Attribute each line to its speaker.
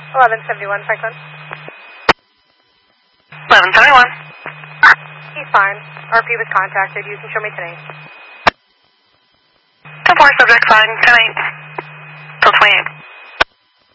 Speaker 1: 1171 Franklin.
Speaker 2: 1171.
Speaker 1: He's fine. RP was contacted. You can show me today.
Speaker 2: 10-4, subject fine, 10-8 till 28.